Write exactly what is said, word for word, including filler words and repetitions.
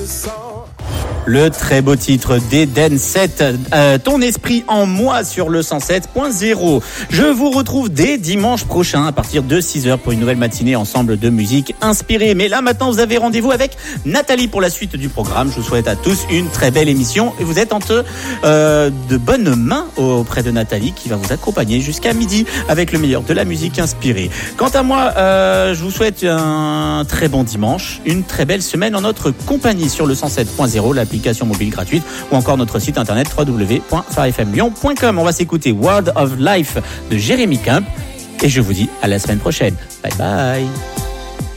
Le très beau titre d'Eden sept, euh, Ton esprit en moi sur le cent sept point zéro. Je vous retrouve dès dimanche prochain à partir de six heures pour une nouvelle matinée ensemble de musique inspirée. Mais là maintenant vous avez rendez-vous avec Nathalie pour la suite du programme. Je vous souhaite à tous une très belle émission et vous êtes entre euh, de bonnes mains auprès de Nathalie qui va vous accompagner jusqu'à midi avec le meilleur de la musique inspirée. Quant à moi, euh, je vous souhaite un très bon dimanche, une très belle semaine en notre compagnie sur le cent sept point zéro, l'application mobile gratuite ou encore notre site internet w w w point phare f m lyon point com. On va s'écouter World of Life de Jérémy Kemp et je vous dis à la semaine prochaine. Bye bye.